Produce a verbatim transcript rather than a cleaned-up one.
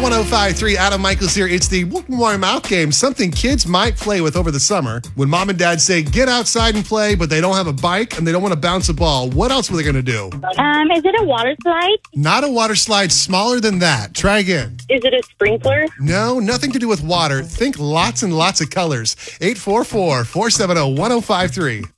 one oh five three. Adam Michaels here. It's the Whoop Warm Out game, something kids might play with over the summer. When mom and dad say, get outside and play, but they don't have a bike and they don't want to bounce a ball, what else were they going to do? Um, is it a water slide? Not a water slide, smaller than that. Try again. Is it a sprinkler? No, nothing to do with water. Think lots and lots of colors. eight four four, four seven zero, one oh five three.